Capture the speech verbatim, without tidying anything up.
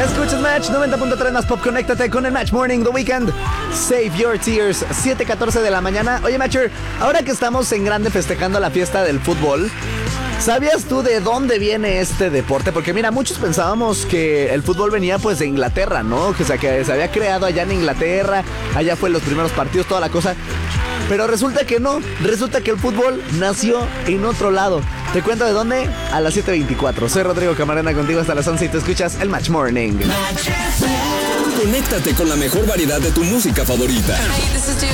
Escuchas Match noventa punto tres más Pop. Conéctate con el Match Morning, The Weeknd, Save Your Tears, siete catorce de la mañana. Oye, Matcher, ahora que estamos en grande festejando la fiesta del fútbol, ¿sabías tú de dónde viene este deporte? Porque mira, muchos pensábamos que el fútbol venía pues de Inglaterra, ¿no? Que, o sea, que se había creado allá en Inglaterra, allá fue los primeros partidos, toda la cosa. Pero resulta que no, resulta que el fútbol nació en otro lado. ¿Te cuento de dónde? A las siete veinticuatro. Soy Rodrigo Camarena, contigo hasta las once y te escuchas el Match Morning. Conéctate con la mejor variedad de tu música favorita. Hey, this is